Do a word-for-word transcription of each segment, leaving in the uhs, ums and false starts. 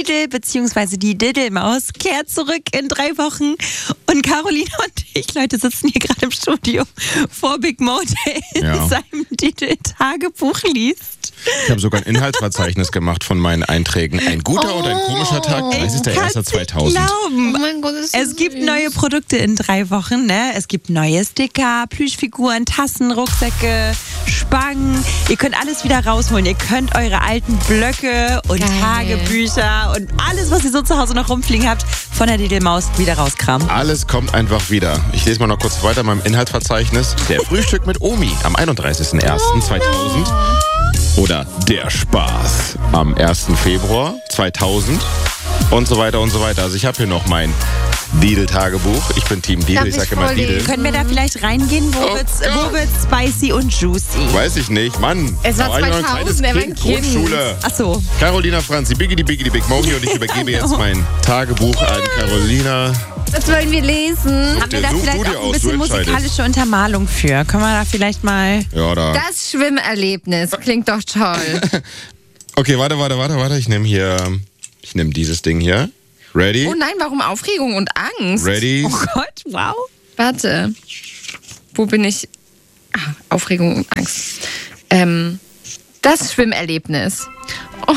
Didel bzw. die Didelmaus kehrt zurück in drei Wochen. Und Caroline und ich, Leute, sitzen hier gerade im Studio vor Big Mo, der Ja. in seinem Didel-Tagebuch liest. Ich habe sogar ein Inhaltsverzeichnis gemacht von meinen Einträgen. Ein guter oder ein komischer Tag, dreißigster erster zweitausend. Glauben. Oh mein Gott, ist so Es gibt süß. neue Produkte in drei Wochen, ne? Es gibt neue Sticker, Plüschfiguren, Tassen, Rucksäcke, Spangen. Ihr könnt alles wieder rausholen. Ihr könnt eure alten Blöcke und Geil. Tagebücher und alles, was ihr so zu Hause noch rumfliegen habt, von der Didelmaus wieder rauskramen. Alles kommt einfach wieder. Ich lese mal noch kurz weiter in meinem Inhaltsverzeichnis. Der Frühstück mit Omi am einunddreißigster erster zweitausend. Oder der Spaß am ersten Februar zweitausend. Und so weiter und so weiter. Also ich habe hier noch mein Didel-Tagebuch. Ich bin Team Didel, Darf ich ich sage immer vorlesen? Didel. Können wir da vielleicht reingehen? Wo, Oh wird's, Gott. wo wird's spicy und juicy? Weiß ich nicht, Mann. Es war Da ich noch ein kleines zweitausend, er war ein Kind. Grundschule. Ach so. Carolina Franzi, Biggity Biggity Big Mo hier und ich übergebe jetzt mein Tagebuch an Carolina. Das wollen wir lesen. Haben wir da Such du vielleicht dir auch ein aus, bisschen du entscheidest. musikalische Untermalung für? Können wir da vielleicht mal... Ja, da. Das Schwimmerlebnis klingt doch toll. Okay, warte, warte, warte, warte. Ich nehme hier, ich nehme dieses Ding hier. Ready? Oh nein, warum Aufregung und Angst? Ready? Oh Gott, wow. Warte. Wo bin ich? Ah, Aufregung und Angst. Ähm, das Schwimmerlebnis. Oh.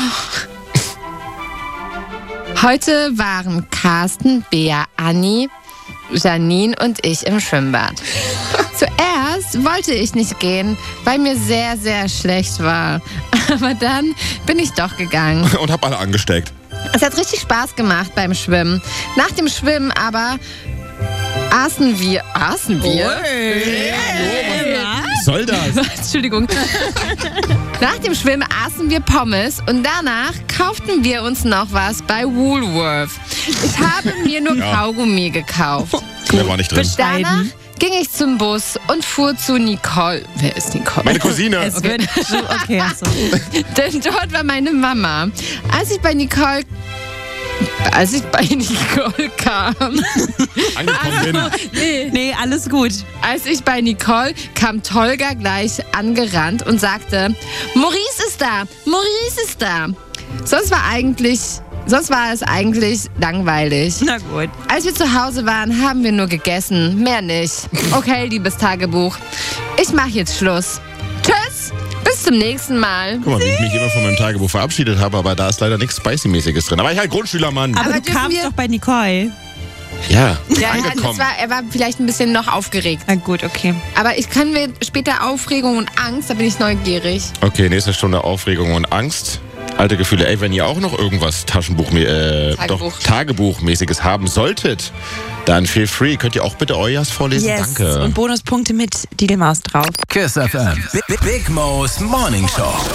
Heute waren Carsten, Bea, Anni, Janine und ich im Schwimmbad. Zuerst wollte ich nicht gehen, weil mir sehr, sehr schlecht war. Aber dann bin ich doch gegangen. Und hab alle angesteckt. Es hat richtig Spaß gemacht beim Schwimmen. Nach dem Schwimmen aber aßen wir... Aßen wir? Was soll das? Entschuldigung. Nach dem Schwimmen aßen wir Pommes und danach kauften wir uns noch was bei Woolworth. Ich habe mir nur Ja. Kaugummi gekauft. Mehr war nicht drin. Danach ging ich zum Bus und fuhr zu Nicole. Wer ist Nicole? Meine Cousine. Es wird... Okay, achso. Denn dort war meine Mama. Als ich bei Nicole... Als ich bei Nicole kam... Angekommen bin. Nee. Nee, alles gut. Als ich bei Nicole kam Tolga gleich angerannt und sagte, Maurice ist da, Maurice ist da. Sonst war eigentlich, sonst war es eigentlich langweilig. Na gut. Als wir zu Hause waren, haben wir nur gegessen, mehr nicht. Okay, liebes Tagebuch, ich mache jetzt Schluss. Tschüss, bis zum nächsten Mal. Guck mal, wie ich mich immer von meinem Tagebuch verabschiedet habe, aber da ist leider nichts Spicy-mäßiges drin. Aber ich halt Grundschülermann. Aber, Aber du dürfen kamst wir- doch bei Nicole. Ja, Ja, ja, das angekommen. war, er war vielleicht ein bisschen noch aufgeregt. Na gut, okay. Aber ich kann mir später Aufregung und Angst, da bin ich neugierig. Okay, nächste Stunde Aufregung und Angst. Alte Gefühle. Ey, wenn ihr auch noch irgendwas Taschenbuch, äh, Tagebuch. doch Tagebuchmäßiges haben solltet, dann feel free. Könnt ihr auch bitte euers vorlesen? Yes. Danke. Und Bonuspunkte mit Didelmaus drauf. Kiss F M. Big, Big Mo's Morning Show.